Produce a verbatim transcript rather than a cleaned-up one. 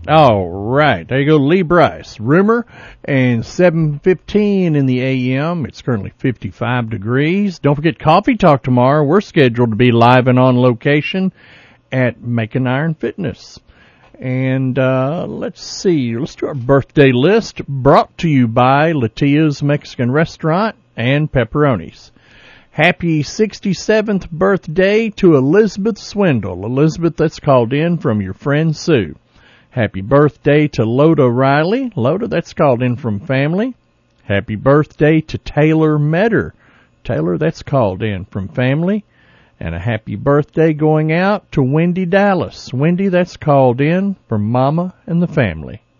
All right, there you go, Lee Bryce. Rumor, and seven fifteen in the A M. It's currently fifty-five degrees. Don't forget Coffee Talk tomorrow. We're scheduled to be live and on location at Macon Iron Fitness. And uh, let's see, let's do our birthday list, brought to you by Latia's Mexican Restaurant and Pepperonis. Happy sixty-seventh birthday to Elizabeth Swindle. Elizabeth, that's called in from your friend Sue. Happy birthday to Loda Riley. Loda, that's called in from family. Happy birthday to Taylor Metter. Taylor, that's called in from family. And a happy birthday going out to Wendy Dallas. Wendy, that's called in from Mama and the family.